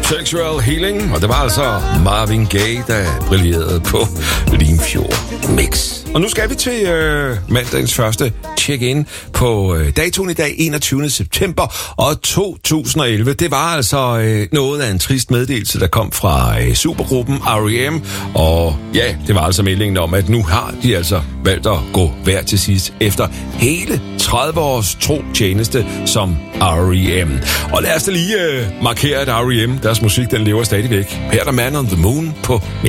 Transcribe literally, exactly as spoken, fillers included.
Sexual Healing, og det var altså Marvin Gaye, der brillerede på Limfjord Mix. Og nu skal vi til øh, mandagens første check-in på øh, datoen i dag, enogtyvende september og to tusind og elleve. Det var altså øh, noget af en trist meddelelse, der kom fra øh, supergruppen R E M. Og ja, det var altså meldingen om, at nu har de altså valgt at gå hver til sidst efter hele tredive års tro tjeneste som R E M. Og lad os da lige øh, markere, at R E M, deres musik, den lever stadigvæk. Her er der Man on the Moon på